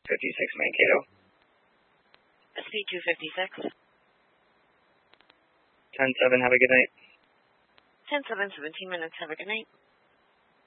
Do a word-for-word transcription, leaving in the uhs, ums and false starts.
fifty-six Mankato. S P two fifty-six. ten seven, have a good night. ten seven, seventeen minutes, have a good night.